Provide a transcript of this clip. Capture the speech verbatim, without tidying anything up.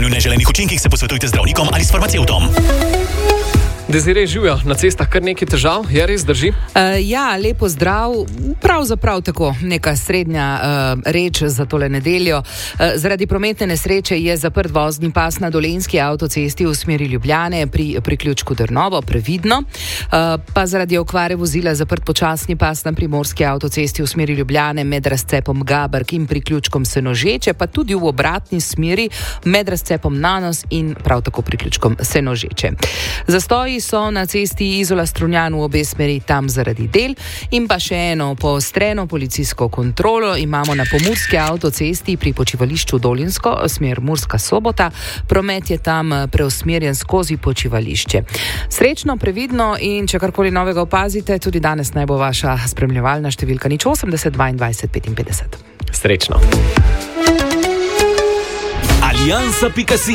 upoštevanju neželenih učinkih se posvetujte z zdravnikom ali s farmacevtom. Desiree, živijo na cestah kar nekaj težav, je res, drži? Uh, ja, lepo zdrav, pravzaprav tako, neka srednja uh, reč za tole nedeljo. Uh, zaradi prometne nesreče je zaprt vozni pas na Dolenjski avtocesti v smeri Ljubljane pri priključku Drnovo, previdno. Uh, pa zaradi okvare vozila zaprt počasni pas na Primorski avtocesti v smeri Ljubljane med razcepom Gaberk in priključkom Senožeče, pa tudi v obratni smeri med razcepom Nanos in prav tako priključkom Senožeče. Zastoji so na cesti Izola-Strunjan v obe smeri tam zaradi del in pa še eno poostreno policijsko kontrolo imamo na pomurski avtocesti pri počivališču Dolinsko, smer Murska Sobota. Promet je tam preusmerjen skozi počivališče. Srečno, previdno in če karkoli novega opazite, tudi danes naj bo vaša spremljevalna številka nič osemdeset dvaindvajset petinpetdeset. Srečno. Aliansa pika si.